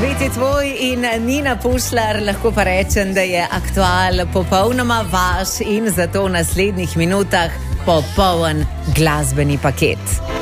Svet je tvoj in Nina Pušlar, lahko pa rečem, da je aktual popolnoma vaš in zato v naslednjih minutah popoln glasbeni paket.